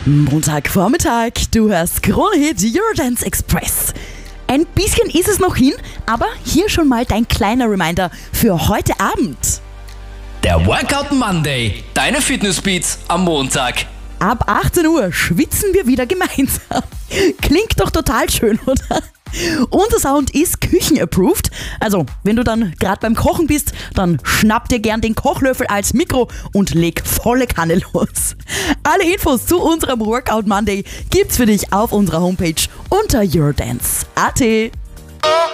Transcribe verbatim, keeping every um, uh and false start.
Montagvormittag, du hörst Krone-Hit Eurodance Express. Ein bisschen ist es noch hin, aber hier schon mal dein kleiner Reminder für heute Abend. Der Workout Monday, deine Fitnessbeats am Montag. Ab achtzehn Uhr schwitzen wir wieder gemeinsam. Klingt doch total schön, oder? Unser Sound ist Küchen-approved. Also, wenn du dann gerade beim Kochen bist, dann schnapp dir gern den Kochlöffel als Mikro und leg volle Kanne los. Alle Infos zu unserem Workout Monday gibt's für dich auf unserer Homepage unter eurodance punkt at.